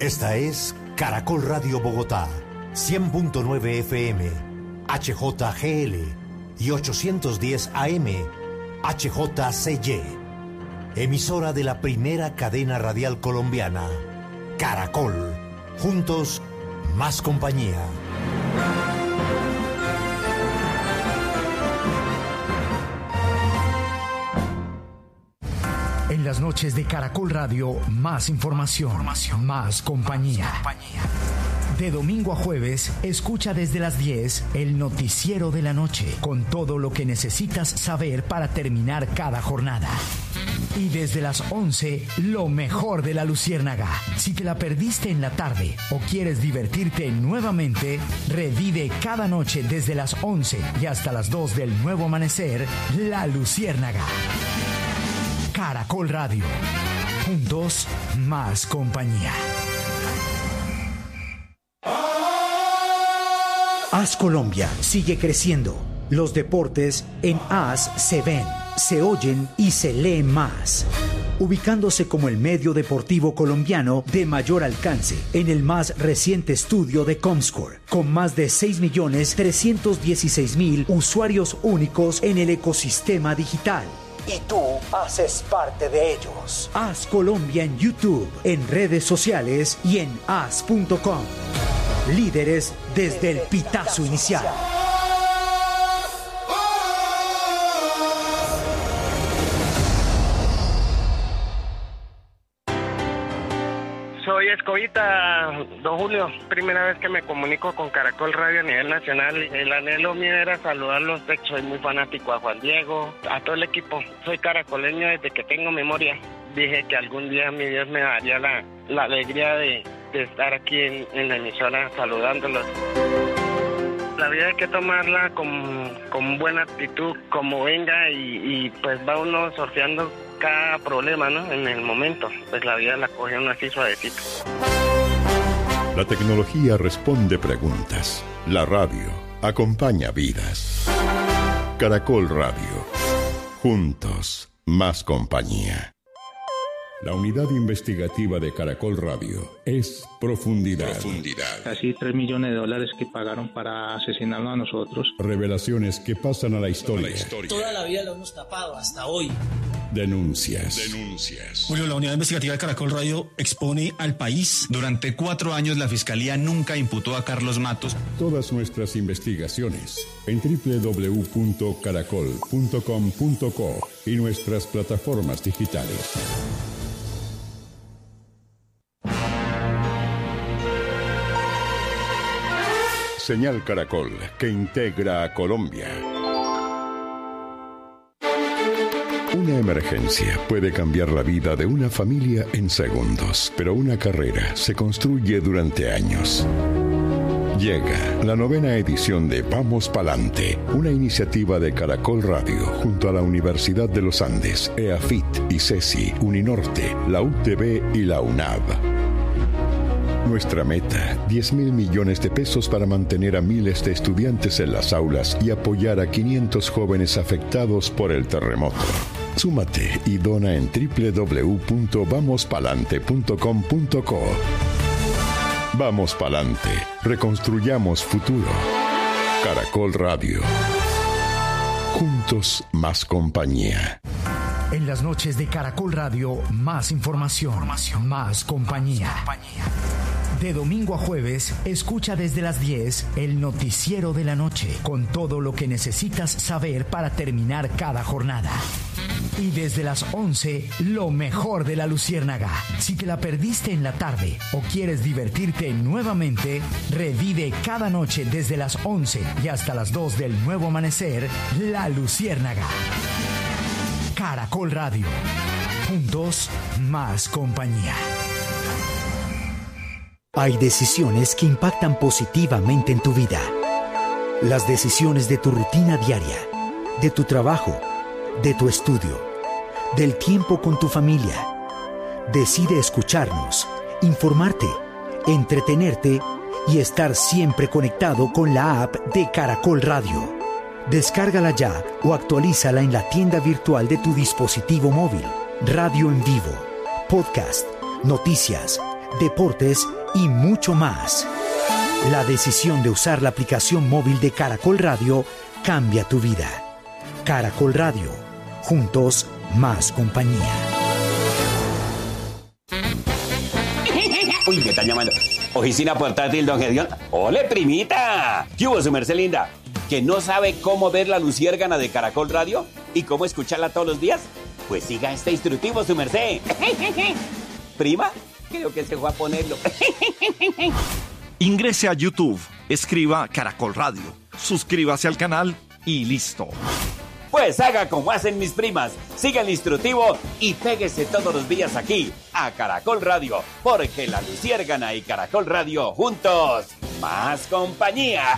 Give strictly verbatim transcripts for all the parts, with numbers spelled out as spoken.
Esta es Caracol Radio Bogotá, cien punto nueve F M, H J G L y ochocientos diez A M, H J C Y. Emisora de la primera cadena radial colombiana, Caracol. Juntos, más compañía. En las noches de Caracol Radio, más información, información más compañía. más compañía. De domingo a jueves, escucha desde las diez el noticiero de la noche, con todo lo que necesitas saber para terminar cada jornada. Y desde las once, lo mejor de la Luciérnaga. Si te la perdiste en la tarde o quieres divertirte nuevamente, revive cada noche desde las once y hasta las dos del nuevo amanecer, La Luciérnaga. Caracol Radio. Juntos, más compañía. A S Colombia sigue creciendo. Los deportes en A S se ven, se oyen y se leen más. Ubicándose como el medio deportivo colombiano de mayor alcance en el más reciente estudio de Comscore, con más de seis millones trescientos dieciséis mil usuarios únicos en el ecosistema digital. Y tú haces parte de ellos. A S Colombia en YouTube, en redes sociales y en A S punto com. Líderes desde el pitazo inicial. Soy Escobita, don Julio. Primera vez que me comunico con Caracol Radio a nivel nacional. El anhelo mío era saludarlos. Soy muy fanático a Juan Diego, a todo el equipo. Soy caracoleño desde que tengo memoria. Dije que algún día mi Dios me daría la, la alegría de, de estar aquí en, en la emisora saludándolos. La vida hay que tomarla con, con buena actitud, como venga, y, y pues va uno sorteando cada problema, ¿no? En el momento, pues la vida la coge uno así suavecito. La tecnología responde preguntas. La radio acompaña vidas. Caracol Radio. Juntos, más compañía. La unidad investigativa de Caracol Radio es Profundidad. Profundidad. Casi tres millones de dólares que pagaron para asesinarnos a nosotros. Revelaciones que pasan a la historia. la historia. Toda la vida lo hemos tapado hasta hoy. Denuncias. Denuncias. Julio, la unidad investigativa de Caracol Radio expone al país. Durante cuatro años la Fiscalía nunca imputó a Carlos Matos. Todas nuestras investigaciones en doble u doble u doble u punto caracol punto com punto co y nuestras plataformas digitales. Señal Caracol, que integra a Colombia. Una emergencia puede cambiar la vida de una familia en segundos, pero una carrera se construye durante años. Llega la novena edición de Vamos Palante, una iniciativa de Caracol Radio junto a la Universidad de los Andes, EAFIT, ICESI, Uninorte, la U T B y la UNAV. Nuestra meta, diez mil millones de pesos para mantener a miles de estudiantes en las aulas y apoyar a quinientos jóvenes afectados por el terremoto. Súmate y dona en doble u doble u doble u punto vamos palante punto com punto co. Vamos Palante, reconstruyamos futuro. Caracol Radio. Juntos, más compañía. En las noches de Caracol Radio, más información, información más compañía. Más compañía. De domingo a jueves, escucha desde las diez el noticiero de la noche, con todo lo que necesitas saber para terminar cada jornada. Y desde las once, lo mejor de la Luciérnaga. Si te la perdiste en la tarde o quieres divertirte nuevamente, revive cada noche desde las once y hasta las dos del nuevo amanecer, La Luciérnaga. Caracol Radio. Juntos, más compañía. Hay decisiones que impactan positivamente en tu vida. Las decisiones de tu rutina diaria, de tu trabajo, de tu estudio, del tiempo con tu familia. Decide escucharnos, informarte, entretenerte y estar siempre conectado con la app de Caracol Radio. Descárgala ya o actualízala en la tienda virtual de tu dispositivo móvil. Radio en vivo, podcast, noticias, deportes y mucho más. La decisión de usar la aplicación móvil de Caracol Radio cambia tu vida. Caracol Radio. Juntos, más compañía. Uy, me están llamando. Oficina portátil, don Gedeón. ¡Ole, primita! ¿Qué hubo, su merced linda? ¿Que no sabe cómo ver la luciérgana de Caracol Radio? ¿Y cómo escucharla todos los días? Pues siga este instructivo, su merced. ¿Prima? Creo que se fue a ponerlo. Ingrese a YouTube, escriba Caracol Radio, suscríbase al canal y listo. Pues haga como hacen mis primas, siga el instructivo y péguese todos los días aquí, a Caracol Radio, porque la luciérgana y Caracol Radio juntos, más compañía.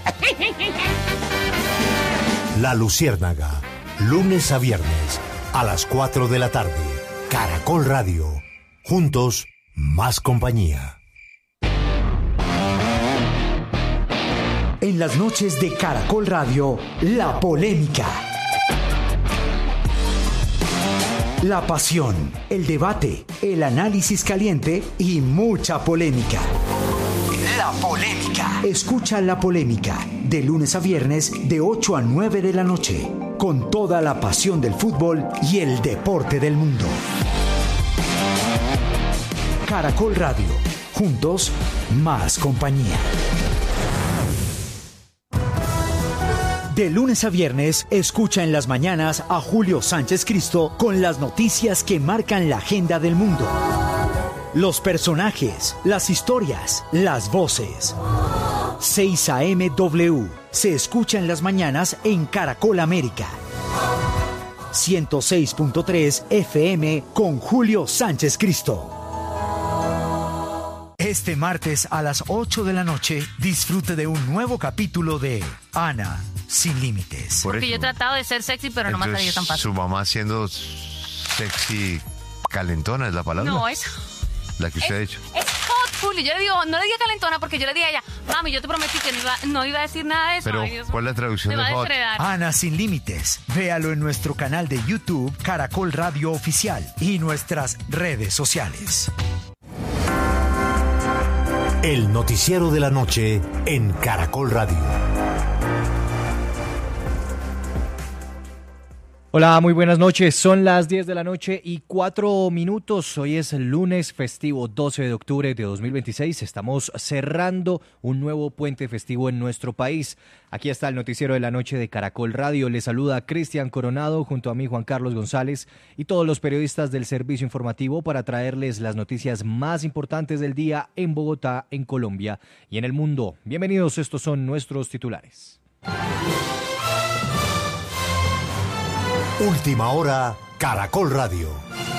La Luciérnaga, lunes a viernes, a las cuatro de la tarde. Caracol Radio, juntos, más compañía. En las noches de Caracol Radio, la polémica. La pasión, el debate, el análisis caliente y mucha polémica. La polémica. Escucha La Polémica, de lunes a viernes, de ocho a nueve de la noche, con toda la pasión del fútbol y el deporte del mundo. Caracol Radio, juntos, más compañía. De lunes a viernes, escucha en las mañanas a Julio Sánchez Cristo con las noticias que marcan la agenda del mundo. Los personajes, las historias, las voces. seis A M W se escucha en las mañanas en Caracol América. ciento seis punto tres F M con Julio Sánchez Cristo. Este martes a las ocho de la noche, disfrute de un nuevo capítulo de Ana Sin Límites. Porque yo he tratado de ser sexy, pero no me ha salido tan fácil. Su mamá siendo sexy calentona es la palabra. No, eso. La que usted es, ha dicho. Es hot, Julio. Yo le digo, no le diga calentona porque yo le dije a ella, mami, yo te prometí que no iba, no iba a decir nada de eso. Pero, ay, Dios, ¿cuál es la traducción de hot? Ana Sin Límites. Véalo en nuestro canal de YouTube, Caracol Radio Oficial, y nuestras redes sociales. El noticiero de la noche en Caracol Radio. Hola, muy buenas noches. Son las diez de la noche y cuatro minutos. Hoy es el lunes festivo doce de octubre de dos mil veintiséis. Estamos cerrando un nuevo puente festivo en nuestro país. Aquí está el noticiero de la noche de Caracol Radio. Les saluda Cristian Coronado junto a mí Juan Carlos González y todos los periodistas del servicio informativo para traerles las noticias más importantes del día en Bogotá, en Colombia y en el mundo. Bienvenidos, estos son nuestros titulares. Última hora, Caracol Radio.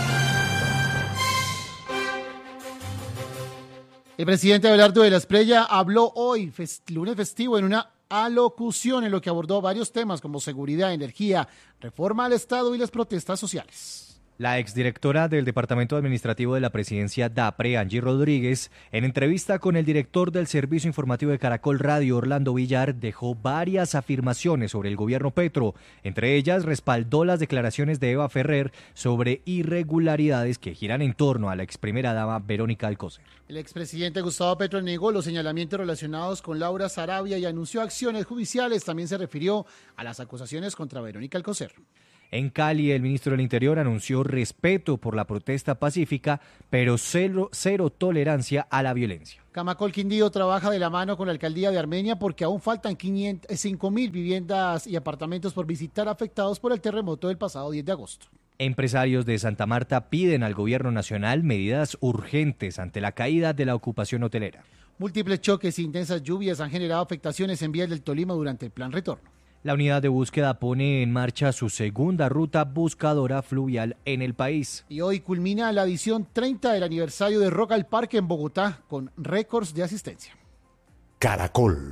El presidente Abelardo de la Espriella habló hoy, fest- lunes festivo, en una alocución en lo que abordó varios temas como seguridad, energía, reforma al Estado y las protestas sociales. La exdirectora del Departamento Administrativo de la Presidencia DAPRE, Angie Rodríguez, en entrevista con el director del Servicio Informativo de Caracol Radio, Orlando Villar, dejó varias afirmaciones sobre el gobierno Petro. Entre ellas, respaldó las declaraciones de Eva Ferrer sobre irregularidades que giran en torno a la ex primera dama Verónica Alcocer. El expresidente Gustavo Petro negó los señalamientos relacionados con Laura Sarabia y anunció acciones judiciales. También se refirió a las acusaciones contra Verónica Alcocer. En Cali, el ministro del Interior anunció respeto por la protesta pacífica, pero cero, cero tolerancia a la violencia. Camacol Quindío trabaja de la mano con la alcaldía de Armenia porque aún faltan cinco mil viviendas y apartamentos por visitar afectados por el terremoto del pasado diez de agosto. Empresarios de Santa Marta piden al gobierno nacional medidas urgentes ante la caída de la ocupación hotelera. Múltiples choques e intensas lluvias han generado afectaciones en vías del Tolima durante el plan retorno. La unidad de búsqueda pone en marcha su segunda ruta buscadora fluvial en el país. Y hoy culmina la edición treinta del aniversario de Rock al Parque en Bogotá con récords de asistencia. Caracol.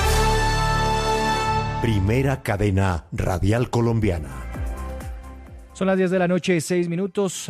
Primera cadena radial colombiana. Son las diez de la noche, seis minutos.